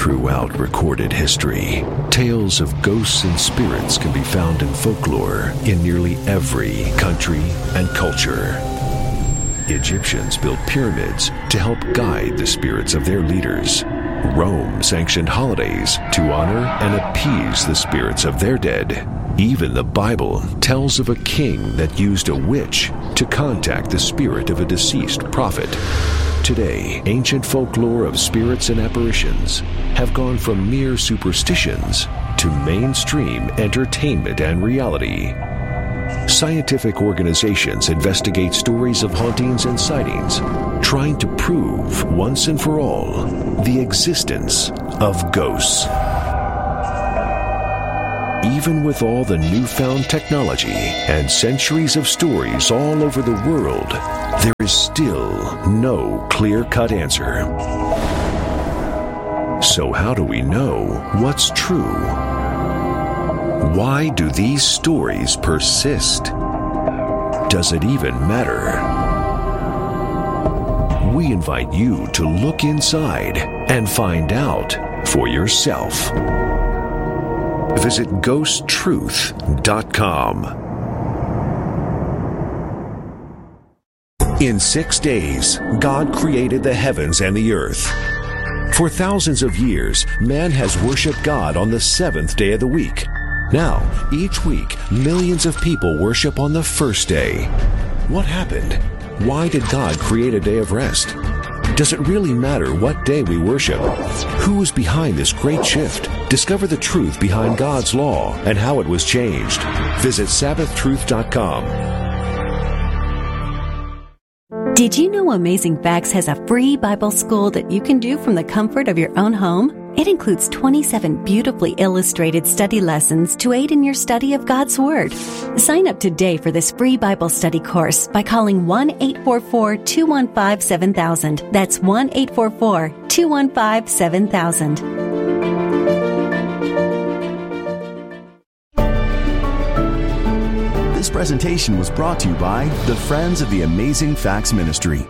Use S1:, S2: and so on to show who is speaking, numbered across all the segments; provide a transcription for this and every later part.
S1: Throughout recorded history, tales of ghosts and spirits can be found in folklore in nearly every country and culture. Egyptians built pyramids to help guide the spirits of their leaders. Rome sanctioned holidays to honor and appease the spirits of their dead. Even the Bible tells of a king that used a witch to contact the spirit of a deceased prophet. Today, ancient folklore of spirits and apparitions have gone from mere superstitions to mainstream entertainment and reality. Scientific organizations investigate stories of hauntings and sightings, trying to prove once and for all the existence of ghosts. Even with all the newfound technology and centuries of stories all over the world, there is still no clear-cut answer. So how do we know what's true? Why do these stories persist? Does it even matter? We invite you to look inside and find out for yourself. Visit GhostTruth.com. In 6 days, God created the heavens and the earth. For thousands of years, man has worshiped God on the seventh day of the week. Now, each week, millions of people worship on the first day. What happened? Why did God create a day of rest? Does it really matter what day we worship? Who is behind this great shift? Discover the truth behind God's law and how it was changed. Visit SabbathTruth.com.
S2: Did you know Amazing Facts has a free Bible school that you can do from the comfort of your own home? It includes 27 beautifully illustrated study lessons to aid in your study of God's Word. Sign up today for this free Bible study course by calling 1-844-215-7000. That's 1-844-215-7000.
S3: This presentation was brought to you by the Friends of the Amazing Facts Ministry.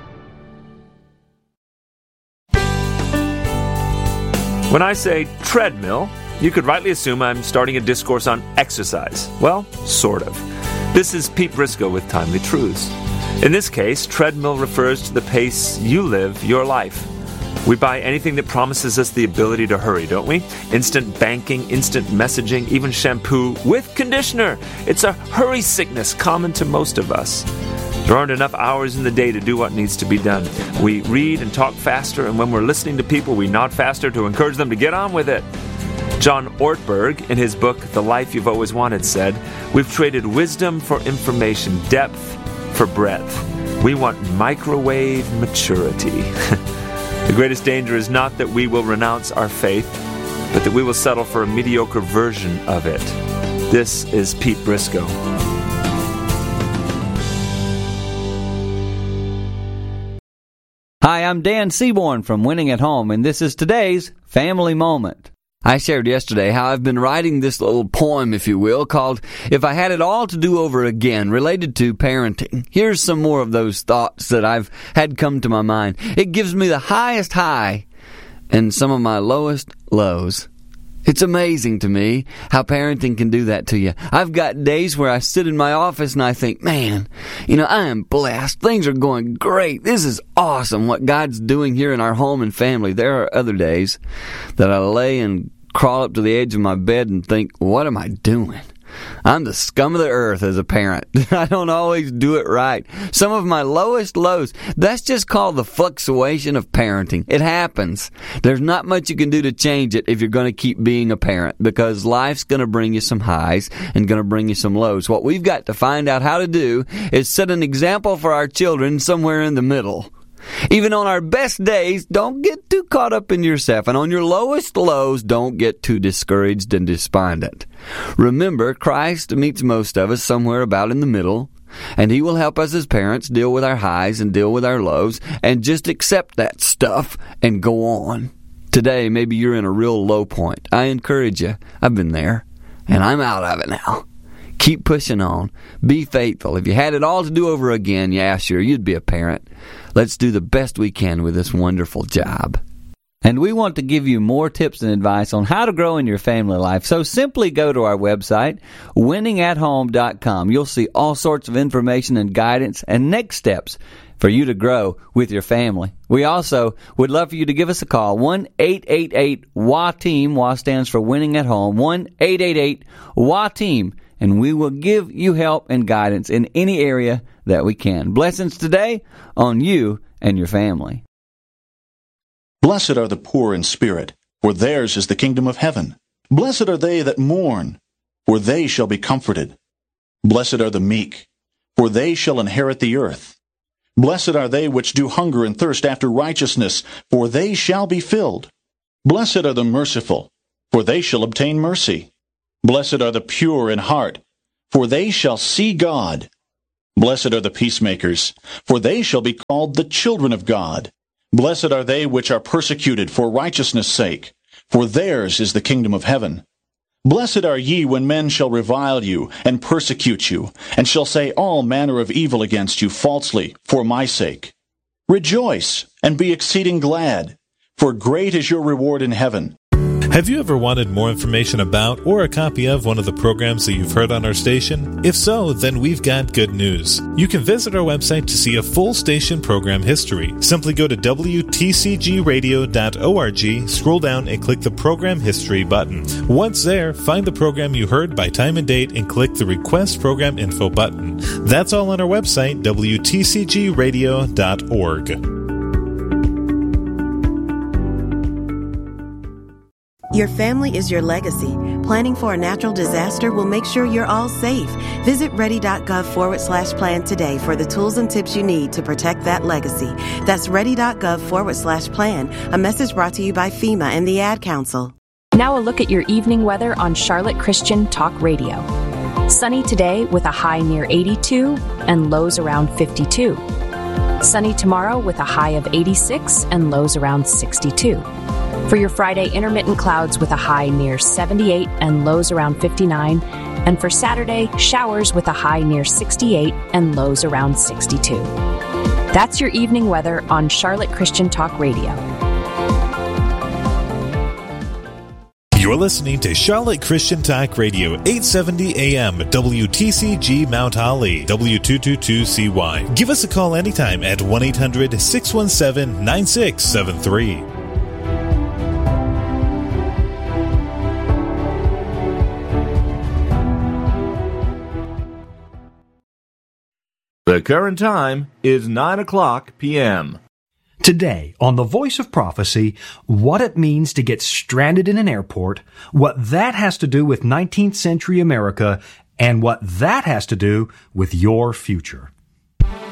S4: When I say treadmill, you could rightly assume I'm starting a discourse on exercise. Well, sort of. This is Pete Briscoe with Timely Truths. In this case, treadmill refers to the pace you live your life. We buy anything that promises us the ability to hurry, don't we? Instant banking, instant messaging, even shampoo with conditioner. It's a hurry sickness common to most of us. There aren't enough hours in the day to do what needs to be done. We read and talk faster, and when we're listening to people, we nod faster to encourage them to get on with it. John Ortberg, in his book, The Life You've Always Wanted, said, "We've traded wisdom for information, depth for breadth. We want microwave maturity." The greatest danger is not that we will renounce our faith, but that we will settle for a mediocre version of it. This is Pete Briscoe.
S5: Hi, I'm Dan Seaborn from Winning at Home, and this is today's Family Moment. I shared yesterday how I've been writing this little poem, if you will, called If I Had It All to Do Over Again, related to parenting. Here's some more of those thoughts that I've had come to my mind. It gives me the highest high and some of my lowest lows. It's amazing to me how parenting can do that to you. I've got days where I sit in my office and I think, man, I am blessed. Things are going great. This is awesome what God's doing here in our home and family. There are other days that I lay and crawl up to the edge of my bed and think, what am I doing? I'm the scum of the earth as a parent. I don't always do it right. Some of my lowest lows, that's just called the fluctuation of parenting. It happens. There's not much you can do to change it if you're going to keep being a parent, because life's going to bring you some highs and going to bring you some lows. What we've got to find out how to do is set an example for our children somewhere in the middle. Even on our best days, don't get too caught up in yourself. And on your lowest lows, don't get too discouraged and despondent. Remember, Christ meets most of us somewhere about in the middle, and He will help us as parents deal with our highs and deal with our lows, and just accept that stuff and go on. Today, maybe you're in a real low point. I encourage you. I've been there, and I'm out of it now. Keep pushing on. Be faithful. If you had it all to do over again, yeah, sure, you'd be a parent. Let's do the best we can with this wonderful job. And we want to give you more tips and advice on how to grow in your family life. So simply go to our website, winningathome.com. You'll see all sorts of information and guidance and next steps for you to grow with your family. We also would love for you to give us a call, 1-888-WA-TEAM. WA stands for Winning at Home, 1-888-WA-TEAM. And we will give you help and guidance in any area that we can. Blessings today on you and your family.
S6: Blessed are the poor in spirit, for theirs is the kingdom of heaven. Blessed are they that mourn, for they shall be comforted. Blessed are the meek, for they shall inherit the earth. Blessed are they which do hunger and thirst after righteousness, for they shall be filled. Blessed are the merciful, for they shall obtain mercy. Blessed are the pure in heart, for they shall see God. Blessed are the peacemakers, for they shall be called the children of God. Blessed are they which are persecuted for righteousness' sake, for theirs is the kingdom of heaven. Blessed are ye when men shall revile you, and persecute you, and shall say all manner of evil against you falsely, for my sake. Rejoice, and be exceeding glad, for great is your reward in heaven.
S7: Have you ever wanted more information about or a copy of one of the programs that you've heard on our station? If so, then we've got good news. You can visit our website to see a full station program history. Simply go to WTCGradio.org, scroll down and click the Program History button. Once there, find the program you heard by time and date and click the Request Program Info button. That's all on our website, WTCGradio.org.
S8: Your family is your legacy. Planning for a natural disaster will make sure you're all safe. Visit ready.gov/plan today for the tools and tips you need to protect that legacy. That's ready.gov/plan. A message brought to you by FEMA and the Ad Council.
S9: Now a look at your evening weather on Charlotte Christian Talk Radio. Sunny today with a high near 82 and lows around 52. Sunny tomorrow with a high of 86 and lows around 62. For your Friday, intermittent clouds with a high near 78 and lows around 59. And for Saturday, showers with a high near 68 and lows around 62. That's your evening weather on Charlotte Christian Talk Radio.
S7: You're listening to Charlotte Christian Talk Radio, 870 AM, WTCG Mount Holly, W222CY. Give us a call anytime at 1-800-617-9673.
S10: The current time is 9:00 p.m.
S11: Today, on The Voice of Prophecy, what it means to get stranded in an airport, what that has to do with 19th century America, and what that has to do with your future.